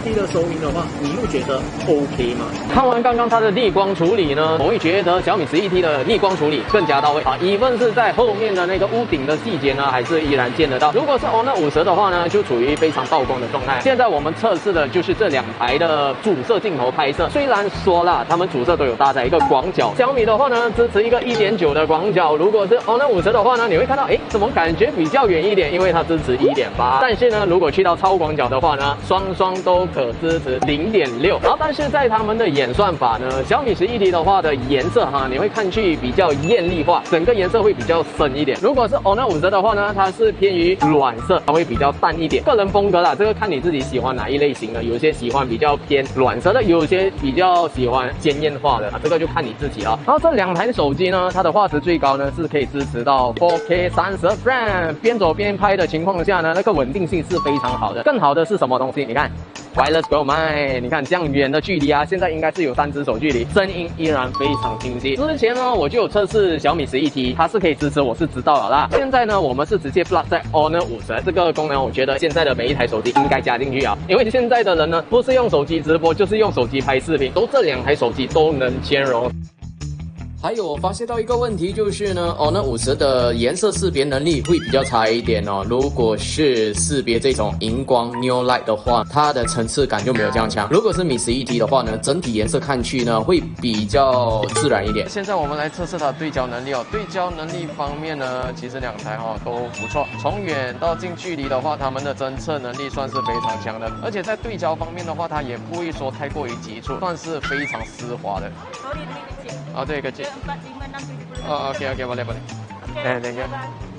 CET 的收音的话，你又觉得 OK 吗？ 看完刚刚它的逆光处理呢，我会觉得小米11T 的逆光处理更加到位啊。无论是在后面的那个屋顶的细节呢，还是依然见得到。如果是 Honor 50的话呢，就处于非常曝光的状态。现在我们测试的就是这两台的主摄镜头拍摄。虽然说啦，他们主摄都有搭载一个广角，小米的话呢支持一个 1.9 的广角。如果是 Honor 50的话呢，你会看到怎么感觉比较远一点，因为它支持 1.8。但是呢，如果去到超广角的话呢，双都可支持 0.6。然后但是在他们的演算法呢，小米11T的话的颜色你会看去比较艳丽化，整个颜色会比较深一点。如果是 Honor 50的话呢，它是偏于暖色，它会比较淡一点。个人风格啦，这个看你自己喜欢哪一类型的，有些喜欢比较偏暖色的，有些比较喜欢鲜艳化的，这个就看你自己了。然后这两台手机呢，它的画质最高呢是可以支持到 4K 30 frame， 边走边拍的情况下呢，那个稳定性是非常好的。更好的是什么东西？你看 Wireless Go My， 你看这样远的距离现在应该是有3只手距离，声音依然非常清晰。之前呢我就有测试小米11T， 它是可以支持，我是知道了啦。现在呢我们是直接 plug 在 Honor 50这个功能，我觉得现在的每一台手机应该加进去啊，因为现在的人呢不是用手机直播，就是用手机拍视频，这两台手机都能兼容。还有我发现到一个问题，就是呢，Honor 50的颜色识别能力会比较差一点哦。如果是识别这种荧光 New Light 的话，它的层次感就没有这样强。如果是米11T的话呢，整体颜色看去呢会比较自然一点。现在我们来测试它的对焦能力哦。对焦能力方面呢，其实两台都不错。从远到近距离的话，它们的侦测能力算是非常强的，而且在对焦方面的话，它也不会说太过于急促，算是非常丝滑的。对kecil. Okey, boleh. Thank you.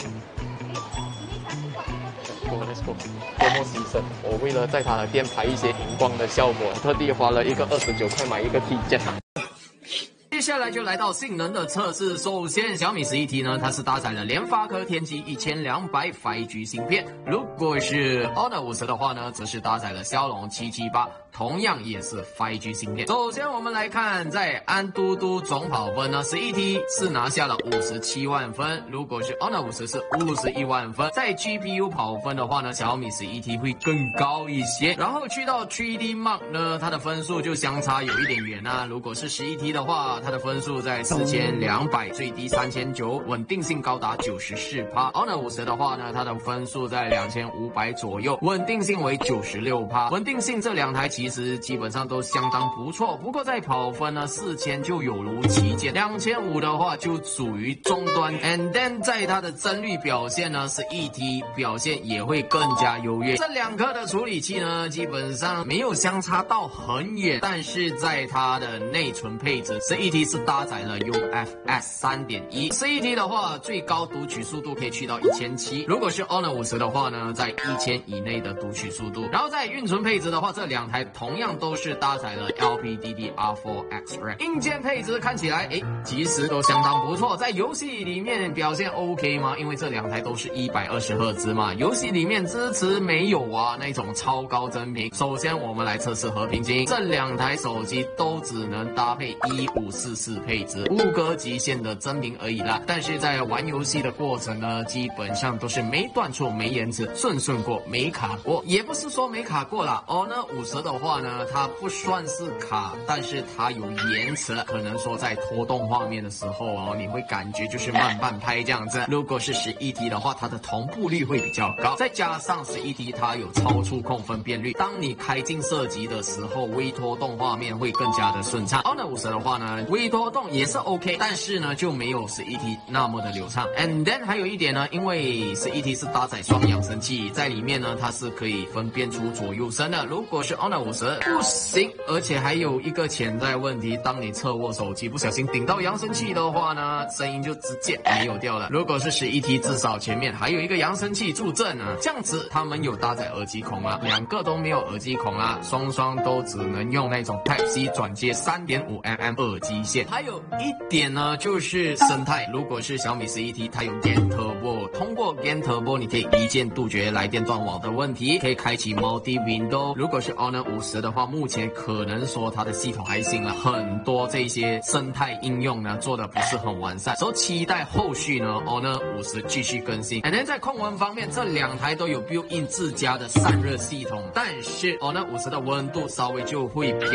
Let's go. Promo season， 我为了在它的店拍一些荧光的效果，特地花了一个29块买一个 T 键。接下来就来到性能的测试。首先，小米11T呢，它是搭载了联发科天玑1200 5G 芯片。如果是 Honor 50的话呢，则是搭载了骁龙778，同样也是 5G 芯片。首先我们来看，在安嘟嘟总跑分呢，11T 是拿下了57万分，如果是 Honor 50是51万分。在 GPU 跑分的话呢，小米11T 会更高一些。然后去到 3D Mark 呢，它的分数就相差有一点远啊。如果是11T 的话，它的分数在4200，最低3900，稳定性高达94%。Honor 50的话呢，它的分数在2500左右，稳定性为96%。稳定性这两台其实基本上都相当不错，不过在跑分呢，4000就有如旗舰，2500的话就属于中端。And then 在它的帧率表现呢，11T 表现也会更加优越。这两颗的处理器呢，基本上没有相差到很远，但是在它的内存配置，11T 是搭载了 UFS 3.1，11T 的话最高读取速度可以去到1700，如果是 Honor 50的话呢，在1000以内的读取速度。然后在运存配置的话，这两台同样都是搭载了 LPDDR4 Express。硬件配置看起来其实都相当不错，在游戏里面表现 OK 吗？因为这两台都是120赫兹嘛，游戏里面支持没有那种超高帧屏。首先我们来测试和平精英，这两台手机都只能搭配1544配置，5格极限的帧屏而已啦。但是在玩游戏的过程呢，基本上都是没断错、没延迟，顺过，没卡过。也不是说没卡过啦，Honor 50的话呢，它不算是卡，但是它有延迟，可能说在拖动画面的时候你会感觉就是慢半拍这样子。如果是11T的话，它的同步率会比较高，再加上11T它有超触控分辨率，当你开镜射击的时候，微拖动画面会更加的顺畅。Honor 50的话呢，微拖动也是 OK， 但是呢就没有11T那么的流畅。And then 还有一点呢，因为11T是搭载双扬声器，在里面呢它是可以分辨出左右声的，如果是 Honor 50不行。而且还有一个潜在问题，当你侧握手机不小心顶到扬声器的话呢，声音就直接没有掉了。如果是11T，至少前面还有一个扬声器助阵啊，这样子他们有搭载耳机孔啊，两个都没有耳机孔啊，双都只能用那种 Type C 转接 3.5mm 耳机线。 现。还有一点呢，就是生态。如果是小米11T，它有 Gen Turbo， 通过 Gen Turbo， 你可以一键杜绝来电断网的问题，可以开启 Multi Window。如果是 Honor 50的话，目前可能说它的系统还行了，很多这些生态应用呢做的不是很完善，所以期待后续呢 Honor 50继续更新。And then 在控温方面，这两台都有 built-in 自家的散热系统，但是 Honor 50的温度稍微就会偏